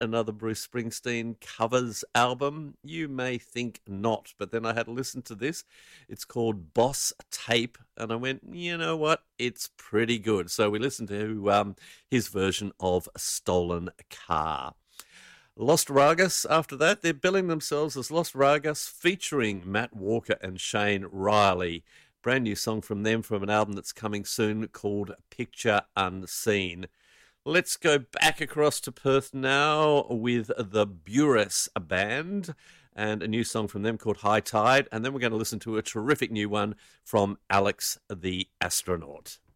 another Bruce Springsteen covers album? You may think not, but then I had to listen to this. It's called Boss Tape, and I went, you know what? It's pretty good. So we listened to his version of Stolen Car. Lost Ragas, after that, they're billing themselves as Lost Ragas featuring Matt Walker and Shane Riley. Brand new song from them from an album that's coming soon called Picture Unseen. Let's go back across to Perth now with the Burris Band and a new song from them called High Tide. And then we're going to listen to a terrific new one from Alex the Astronaut.